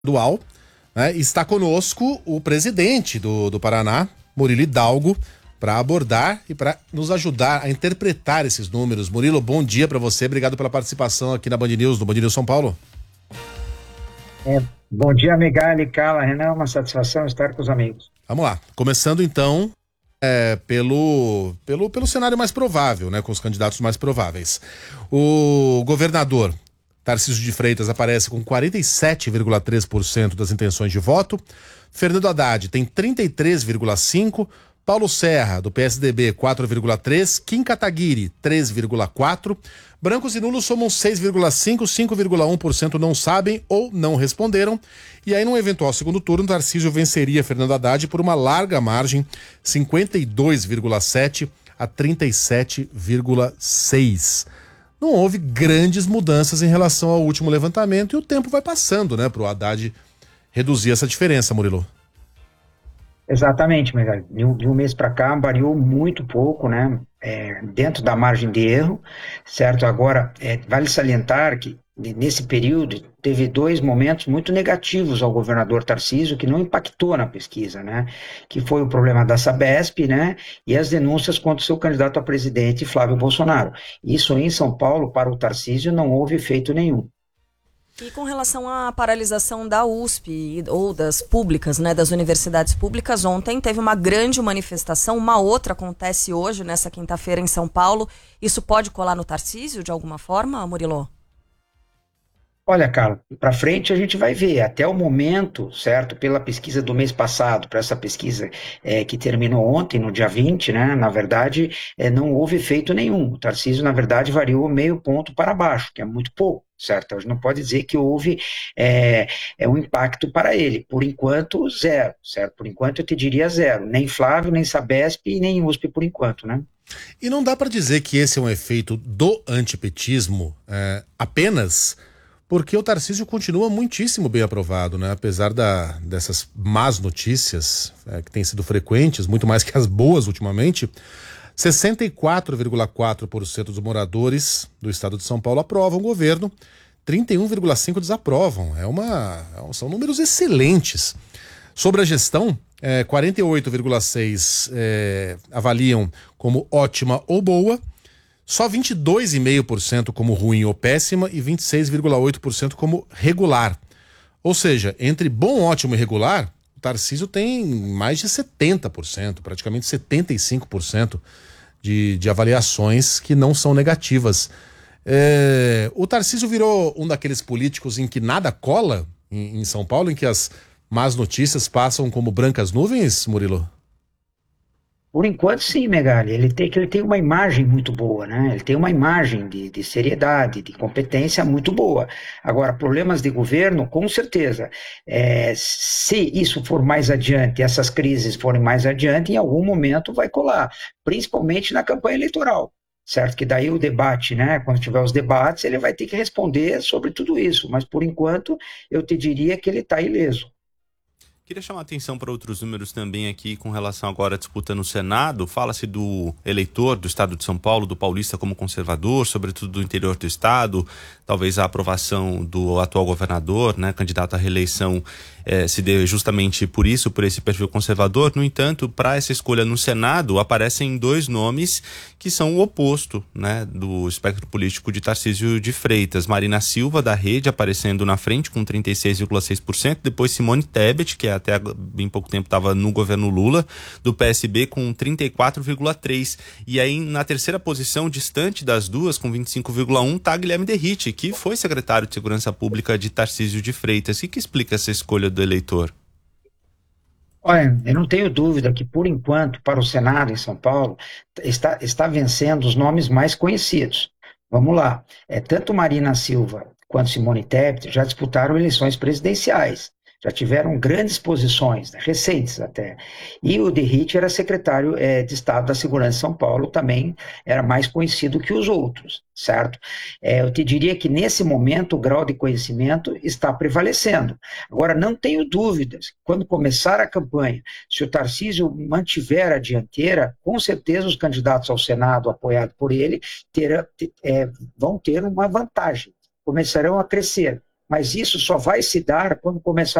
estadual, né? Está conosco o presidente do Paraná, Murilo Hidalgo, para abordar e para nos ajudar a interpretar esses números. Murilo, bom dia para você, obrigado pela participação aqui na Band News, no Band News São Paulo. Bom dia, Megali, Carla, Renan, é uma satisfação estar com os amigos. Vamos lá, começando então pelo cenário mais provável, né, com os candidatos mais prováveis. O governador Tarcísio de Freitas aparece com 47,3% das intenções de voto, Fernando Haddad tem 33,5%, Paulo Serra, do PSDB, 4,3%, Kim Kataguiri, 3,4%, brancos e nulos somam 6,5%, 5,1% não sabem ou não responderam, e aí num eventual segundo turno, Tarcísio venceria Fernando Haddad por uma larga margem, 52,7% a 37,6%. Não houve grandes mudanças em relação ao último levantamento e o tempo vai passando, né, para o Haddad reduzir essa diferença, Murilo. Exatamente, Megali. De um mês para cá variou muito pouco, né? Dentro da margem de erro, certo? Agora, vale salientar que nesse período teve dois momentos muito negativos ao governador Tarcísio que não impactou na pesquisa, né? Que foi o problema da Sabesp, né? E as denúncias contra o seu candidato a presidente, Flávio Bolsonaro. Isso em São Paulo, para o Tarcísio, não houve efeito nenhum. E com relação à paralisação da USP ou das públicas, né, das universidades públicas, ontem teve uma grande manifestação, uma outra acontece hoje, nessa quinta-feira em São Paulo. Isso pode colar no Tarcísio de alguma forma, Murilo? Olha, Carla, para frente a gente vai ver. Até o momento, certo, pela pesquisa do mês passado, para essa pesquisa que terminou ontem, no dia 20, né, na verdade, não houve efeito nenhum. O Tarcísio, na verdade, variou meio ponto para baixo, que é muito pouco, certo? A gente não pode dizer que houve um impacto para ele. Por enquanto, zero, certo? Por enquanto, eu te diria zero. Nem Flávio, nem Sabesp e nem USP por enquanto, né? E não dá para dizer que esse é um efeito do antipetismo apenas porque o Tarcísio continua muitíssimo bem aprovado, né? Apesar dessas más notícias que têm sido frequentes, muito mais que as boas ultimamente, 64,4% dos moradores do estado de São Paulo aprovam o governo, 31,5% desaprovam. São números excelentes. Sobre a gestão, 48,6% avaliam como ótima ou boa, só 22,5% como ruim ou péssima e 26,8% como regular. Ou seja, entre bom, ótimo e regular, o Tarcísio tem mais de 70%, praticamente 75% de avaliações que não são negativas. O Tarcísio virou um daqueles políticos em que nada cola em São Paulo, em que as más notícias passam como brancas nuvens, Murilo? Por enquanto, sim, Megali. Ele tem uma imagem muito boa, né? Ele tem uma imagem de seriedade, de competência muito boa. Agora, problemas de governo, com certeza. Se isso for mais adiante, essas crises forem mais adiante, em algum momento vai colar, principalmente na campanha eleitoral. Certo? Que daí o debate, né? Quando tiver os debates, ele vai ter que responder sobre tudo isso. Mas, por enquanto, eu te diria que ele está ileso. Queria chamar a atenção para outros números também aqui com relação agora à disputa no Senado. Fala-se do eleitor do estado de São Paulo, do paulista como conservador, sobretudo do interior do estado. Talvez a aprovação do atual governador, né, candidato à reeleição, se dê justamente por isso, por esse perfil conservador. No entanto, para essa escolha no Senado, aparecem dois nomes que são o oposto, né, do espectro político de Tarcísio de Freitas. Marina Silva, da Rede, aparecendo na frente com 36,6%. Depois Simone Tebet, que até bem pouco tempo estava no governo Lula, do PSB, com 34,3%. E aí, na terceira posição, distante das duas, com 25,1%, está Guilherme Derrite, que foi secretário de Segurança Pública de Tarcísio de Freitas. O que explica essa escolha do eleitor? Olha, eu não tenho dúvida que, por enquanto, para o Senado em São Paulo, está vencendo os nomes mais conhecidos. Vamos lá. Tanto Marina Silva quanto Simone Tebet já disputaram eleições presidenciais. Já tiveram grandes posições, né, recentes até. E o Derrite era secretário de Estado da Segurança de São Paulo, também era mais conhecido que os outros, certo? Eu te diria que nesse momento o grau de conhecimento está prevalecendo. Agora, não tenho dúvidas, quando começar a campanha, se o Tarcísio mantiver a dianteira, com certeza os candidatos ao Senado, apoiados por ele, vão ter uma vantagem, começarão a crescer. mas isso só vai se dar quando começar